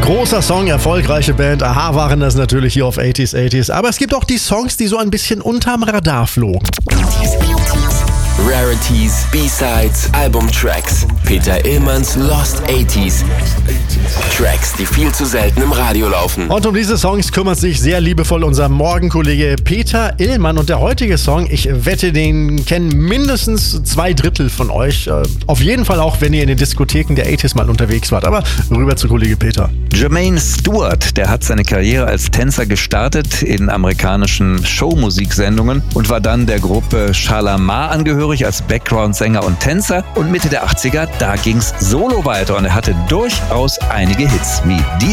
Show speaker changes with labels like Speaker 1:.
Speaker 1: Großer Song, erfolgreiche Band. Aha waren das natürlich hier auf 80s. Aber es gibt auch die Songs, die so ein bisschen unterm Radar flogen.
Speaker 2: Rarities, B-Sides, Albumtracks. Peter Illmanns Lost 80s. Tracks, die viel zu selten im Radio laufen.
Speaker 1: Und um diese Songs kümmert sich sehr liebevoll unser Morgenkollege Peter Illmann. Und der heutige Song, ich wette, den kennen mindestens 2/3 von euch. Auf jeden Fall auch, wenn ihr in den Diskotheken der 80s mal unterwegs wart. Aber rüber zu Kollege Peter.
Speaker 3: Jermaine Stewart, der hat seine Karriere als Tänzer gestartet in amerikanischen Showmusiksendungen und war dann der Gruppe Shalamar angehörig als Background-Sänger und Tänzer. Und Mitte der 80er, da ging's solo weiter und er hatte durchaus einige Hits wie die